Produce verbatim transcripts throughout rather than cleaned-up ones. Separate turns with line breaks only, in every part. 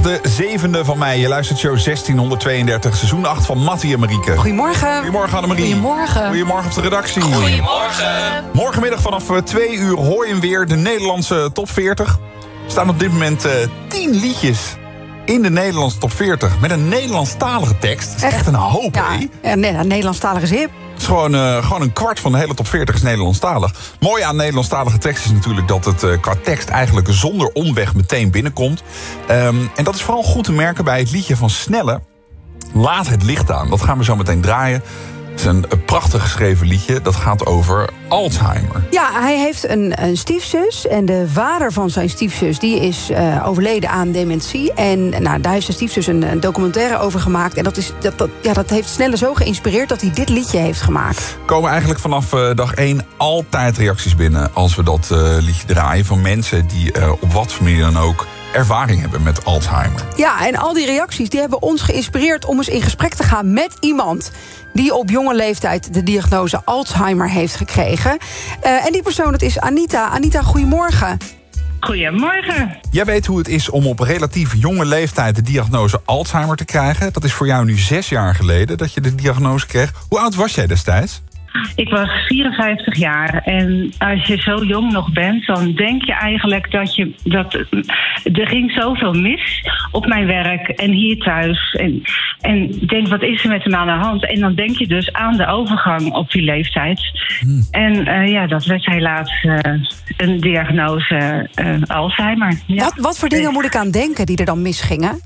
de zevende van mei. Je luistert show zestienhonderdtweeëndertig, seizoen acht van Mattie en Marieke.
Goedemorgen.
Goedemorgen, Annemarie.
Goedemorgen.
Goedemorgen op de redactie.
Goedemorgen.
Morgenmiddag vanaf twee uur hoor je hem weer, de Nederlandse top veertig. Er staan op dit moment uh, tien liedjes in de Nederlandse top veertig met een Nederlandstalige tekst. Dat is echt, echt een hoop,
ja,
hè?
Nee, een Nederlandstalige is hip.
Het is gewoon, uh, gewoon een kwart van de hele top veertig is Nederlandstalig. Mooi aan Nederlandstalige tekst is natuurlijk dat het uh, qua tekst eigenlijk zonder omweg meteen binnenkomt. Um, en dat is vooral goed te merken bij het liedje van Snelle, Laat het licht aan. Dat gaan we zo meteen draaien. Het is een, een prachtig geschreven liedje. Dat gaat over Alzheimer.
Ja, hij heeft een, een stiefzus. En de vader van zijn stiefzus die is uh, overleden aan dementie. En nou, daar heeft zijn stiefzus een, een documentaire over gemaakt. En dat, is, dat, dat, ja, dat heeft Snelle zo geïnspireerd dat hij dit liedje heeft gemaakt.
Er komen eigenlijk vanaf uh, dag één altijd reacties binnen als we dat uh, liedje draaien. Van mensen die uh, op wat voor manier dan ook ervaring hebben met Alzheimer.
Ja, en al die reacties die hebben ons geïnspireerd om eens in gesprek te gaan met iemand die op jonge leeftijd de diagnose Alzheimer heeft gekregen. Uh, en die persoon, dat is Anita. Anita, goedemorgen.
Goedemorgen.
Jij weet hoe het is om op relatief jonge leeftijd de diagnose Alzheimer te krijgen. Dat is voor jou nu zes jaar geleden dat je de diagnose kreeg. Hoe oud was jij destijds?
Ik was vierenvijftig jaar en als je zo jong nog bent, dan denk je eigenlijk dat je dat er ging zoveel mis op mijn werk en hier thuis. En, en denk, wat is er met hem aan de hand? En dan denk je dus aan de overgang op die leeftijd. Hmm. En uh, ja, dat werd helaas uh, een diagnose uh, Alzheimer. Ja.
Wat, wat voor dingen moet ik aan denken die er dan misgingen?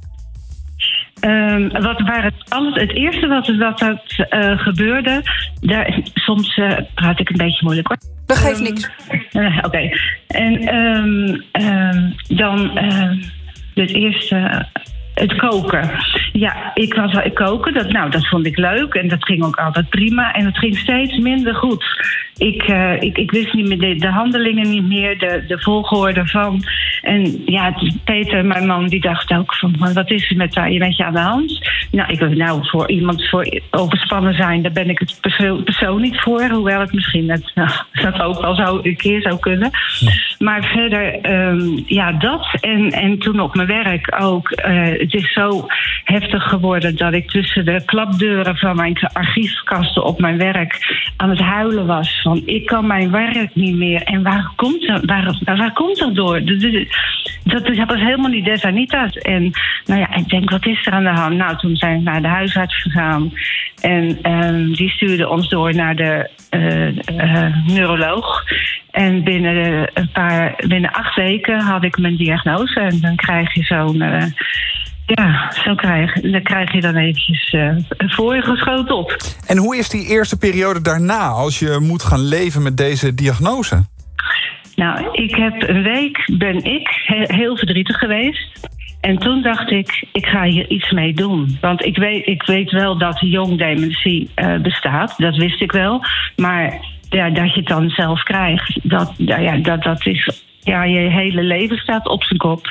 Um, wat waar het, alles, het eerste wat, wat dat, uh, gebeurde, daar, soms uh, praat ik een beetje moeilijk hoor.
Dat geeft
um,
niks.
Uh, Oké. Okay. En um, um, dan uh, het eerste, het koken. Ja, ik was ik koken, dat, nou, dat vond ik leuk en dat ging ook altijd prima. En het ging steeds minder goed. Ik, uh, ik, ik wist niet meer de, de handelingen niet meer, de, de volgorde van. En ja, Peter, mijn man, die dacht ook van, wat is er met, met je aan de hand? Nou, ik nou, voor iemand voor overspannen zijn, daar ben ik het persoon, persoon niet voor. Hoewel het misschien het, nou, dat ook wel zou, een keer zou kunnen. Ja. Maar verder, um, ja, dat. En, en toen op mijn werk ook. Uh, het is zo heftig geworden dat ik tussen de klapdeuren van mijn archiefkasten op mijn werk aan het huilen was. Van, ik kan mijn werk niet meer. En waar komt dat, waar, waar komt dat door? Dat, dat, dat was helemaal niet des Anita's. En nou ja, ik denk, wat is er aan de hand? Nou, toen zijn we naar de huisarts gegaan. En um, die stuurde ons door naar de uh, uh, neuroloog. En binnen een paar, binnen acht weken had ik mijn diagnose. En dan krijg je zo'n... Uh, Ja, zo krijg, dan krijg je dan eventjes uh, voor je geschoten op.
En hoe is die eerste periode daarna, als je moet gaan leven met deze diagnose?
Nou, ik heb een week, ben ik he- heel verdrietig geweest. En toen dacht ik, ik ga hier iets mee doen. Want ik weet, ik weet wel dat jong dementie uh, bestaat, dat wist ik wel. Maar ja, dat je het dan zelf krijgt, dat, ja, dat, dat is... Ja, je hele leven staat op zijn kop.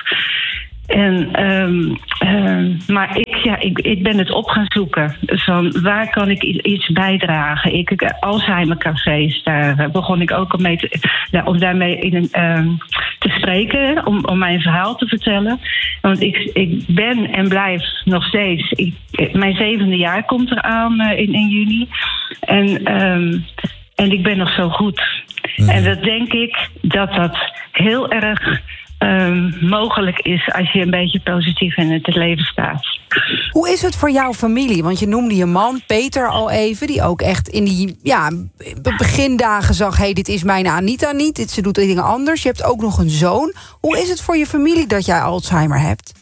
En, um, um, maar ik, ja, ik, ik ben het op gaan zoeken. Van waar kan ik iets bijdragen? Ik, ik, Alzheimercafés, daar begon ik ook om, mee te, ja, om daarmee in een, um, te spreken. Om, om mijn verhaal te vertellen. Want ik, ik ben en blijf nog steeds... Ik, mijn zevende jaar komt eraan uh, in, in juni. En, um, en ik ben nog zo goed. Mm. En dat denk ik dat dat heel erg... Um, mogelijk is als je een beetje positief in het leven staat.
Hoe is het voor jouw familie? Want je noemde je man, Peter, al even... die ook echt in die ja, begindagen zag... hé, hey, dit is mijn Anita niet, dit, ze doet dingen anders. Je hebt ook nog een zoon. Hoe is het voor je familie dat jij Alzheimer hebt?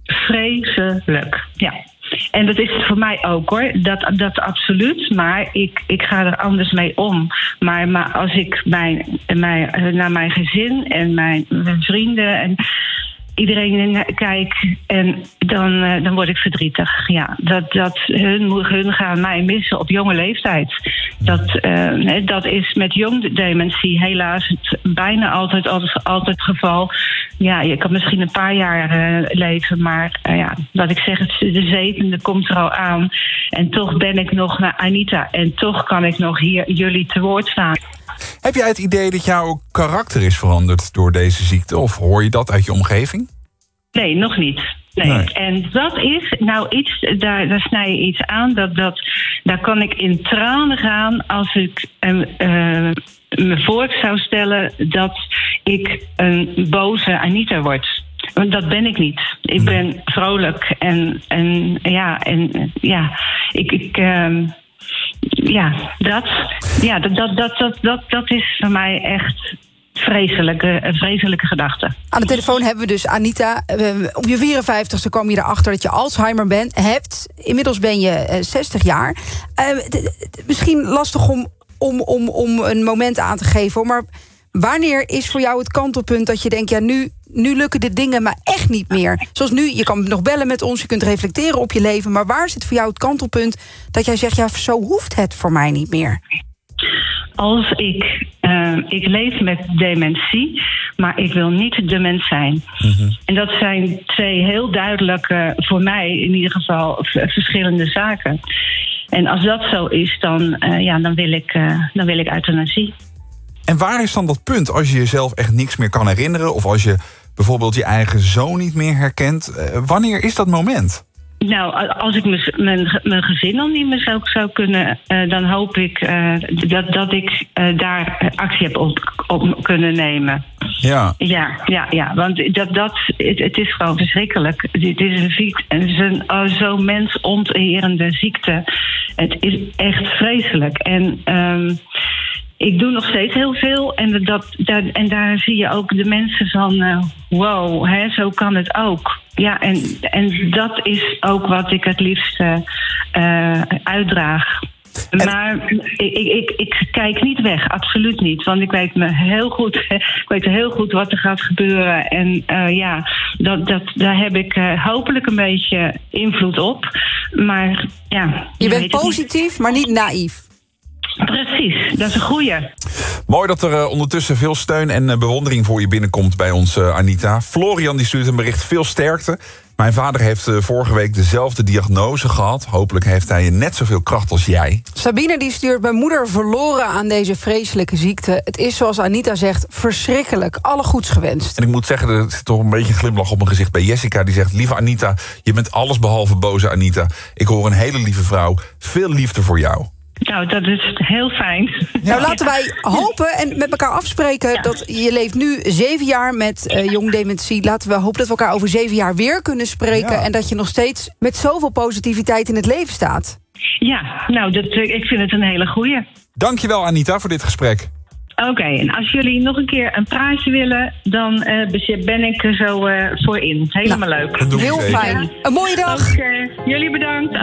Vreselijk, ja. En dat is het voor mij ook hoor, dat, dat absoluut. Maar ik, ik ga er anders mee om. Maar, maar als ik mijn, mijn, naar mijn gezin en mijn, mijn vrienden en iedereen kijk, en dan, uh, dan word ik verdrietig. Ja, dat, dat hun, hun gaan mij missen op jonge leeftijd. Dat, uh, dat is met jong dementie helaas het bijna altijd, altijd, altijd het geval. Ja, je kan misschien een paar jaar uh, leven, maar uh, ja, wat ik zeg, het, de zevende komt er al aan. En toch ben ik nog naar Anita en toch kan ik nog hier jullie te woord staan.
Heb jij het idee dat jouw karakter is veranderd door deze ziekte? Of hoor je dat uit je omgeving?
Nee, nog niet. Nee.
Nee.
En dat is nou iets, daar, daar snij je iets aan, dat, dat, daar kan ik in tranen gaan als ik uh, uh, me voor zou stellen dat ik een boze Anita word. Want dat ben ik niet. Ik ben vrolijk en, en ja, en ja, ik. ik uh, ja, dat, ja dat, dat, dat, dat, dat, dat is voor mij echt vreselijke, een vreselijke gedachte.
Aan de telefoon hebben we dus Anita. Uh, op je vierenvijftigste kwam je erachter dat je Alzheimer bent, hebt. Inmiddels ben je uh, zestig jaar. Uh, d- d- misschien lastig om, om, om, om een moment aan te geven, maar wanneer is voor jou het kantelpunt dat je denkt, ja, nu, nu lukken de dingen maar echt niet meer? Zoals nu, je kan nog bellen met ons, je kunt reflecteren op je leven, maar waar zit voor jou het kantelpunt dat jij zegt, ja, zo hoeft het voor mij niet meer?
Als ik, uh, ik leef met dementie, maar ik wil niet dement zijn. Mm-hmm. En dat zijn twee heel duidelijke, voor mij in ieder geval, v- verschillende zaken. En als dat zo is, dan, uh, ja, dan, wil ik, uh, dan wil ik euthanasie.
En waar is dan dat punt als je jezelf echt niks meer kan herinneren, of als je bijvoorbeeld je eigen zoon niet meer herkent? Uh, wanneer is dat moment?
Nou, als ik mijn, mijn gezin dan niet meer zou, zou kunnen, uh, dan hoop ik uh, dat, dat ik uh, daar actie heb op, op kunnen nemen.
Ja.
Ja, ja, ja, want dat, dat, het, het is gewoon verschrikkelijk. Dit is een ziekte, het is een uh, zo mensonterende ziekte. Het is echt vreselijk. En um, ik doe nog steeds heel veel. En, dat, dat, en daar zie je ook de mensen van, uh, wow, hè, zo kan het ook. Ja, en, en dat is ook wat ik het liefst uh, uh, uitdraag. En... Maar ik, ik, ik, ik kijk niet weg, absoluut niet. Want ik weet me heel goed, ik weet heel goed wat er gaat gebeuren. En uh, ja, dat, dat, daar heb ik uh, hopelijk een beetje invloed op. Maar ja.
Je bent positief, maar niet naïef.
Precies, dat is een goeie.
Mooi dat er uh, ondertussen veel steun en uh, bewondering voor je binnenkomt bij ons, uh, Anita. Florian die stuurt een bericht, veel sterkte. Mijn vader heeft uh, vorige week dezelfde diagnose gehad. Hopelijk heeft hij net zoveel kracht als jij.
Sabine die stuurt, mijn moeder verloren aan deze vreselijke ziekte. Het is zoals Anita zegt, verschrikkelijk. Alle goeds gewenst.
En ik moet zeggen, er zit toch een beetje een glimlach op mijn gezicht bij Jessica. Die zegt, lieve Anita, je bent alles behalve boze Anita. Ik hoor een hele lieve vrouw. Veel liefde voor jou.
Nou, dat is heel fijn.
Nou, laten wij hopen en met elkaar afspreken ja. dat je leeft nu zeven jaar met uh, jong dementie. Laten we hopen dat we elkaar over zeven jaar weer kunnen spreken. Ja. En dat je nog steeds met zoveel positiviteit in het leven staat.
Ja, nou, dat, ik vind het een hele goeie.
Dankjewel, Anita, voor dit gesprek.
Oké, okay, en als jullie nog een keer een praatje willen, dan uh, ben ik er zo uh, voor in. Helemaal nou, leuk.
Heel fijn. Een mooie dag.
Okay. Jullie bedankt.